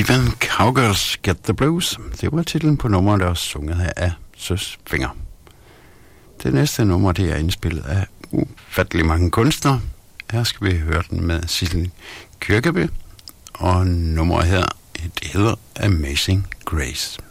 Stephen Cowgirls Get the Blues. Det var titlen på nummeret, der var sunget her af Søs Fenger. Det næste nummer, det er indspillet af ufattelig mange kunstnere. Her skal vi høre den med Sissel Kyrkjebø, og nummeret her, det hedder Amazing Grace.